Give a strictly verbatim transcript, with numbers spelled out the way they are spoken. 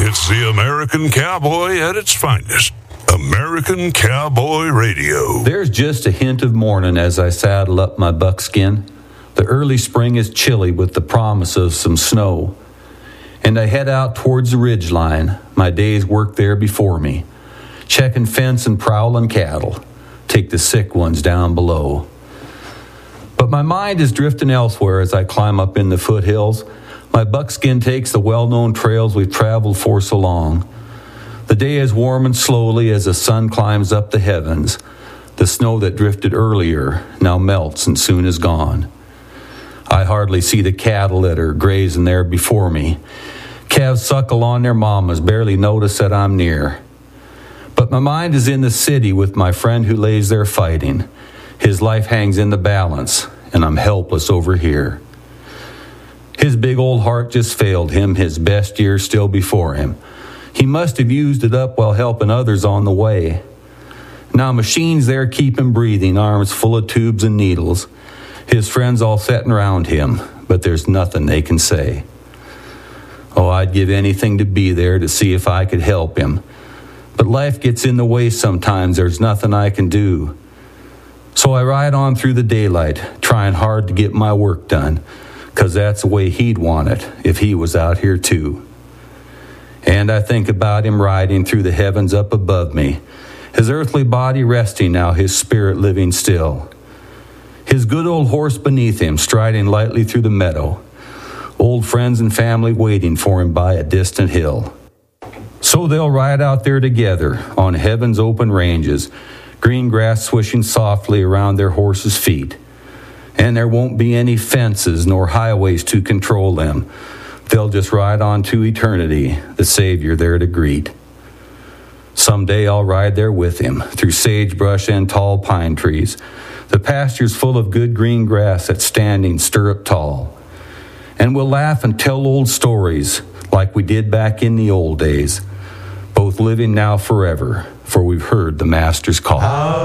It's the American Cowboy at its finest. American Cowboy Radio. There's just a hint of morning as I saddle up my buckskin. The early spring is chilly with the promise of some snow. And I head out towards the ridge line, my day's work there before me. Checking fence and prowling cattle. Take the sick ones down below. But my mind is drifting elsewhere as I climb up in the foothills. My buckskin takes the well-known trails we've traveled for so long. The day is warming slowly as the sun climbs up the heavens. The snow that drifted earlier now melts and soon is gone. I hardly see the cattle that are grazing there before me. Calves suckle on their mamas, barely notice that I'm near. But my mind is in the city with my friend who lays there fighting. His life hangs in the balance, and I'm helpless over here. His big old heart just failed him, his best years still before him. He must have used it up while helping others on the way. Now machines there keep him breathing, arms full of tubes and needles. His friends all sitting around him, but there's nothing they can say. Oh, I'd give anything to be there to see if I could help him. But life gets in the way sometimes, there's nothing I can do. So I ride on through the daylight, trying hard to get my work done, 'cause that's the way he'd want it if he was out here too. And I think about him riding through the heavens up above me, his earthly body resting now, his spirit living still. His good old horse beneath him, striding lightly through the meadow. Old friends and family waiting for him by a distant hill. So they'll ride out there together on heaven's open ranges, green grass swishing softly around their horses' feet. And there won't be any fences nor highways to control them. They'll just ride on to eternity, the Savior there to greet. Someday I'll ride there with him, through sagebrush and tall pine trees, the pastures full of good green grass that's standing stirrup tall. And we'll laugh and tell old stories like we did back in the old days, both living now forever, for we've heard the Master's call.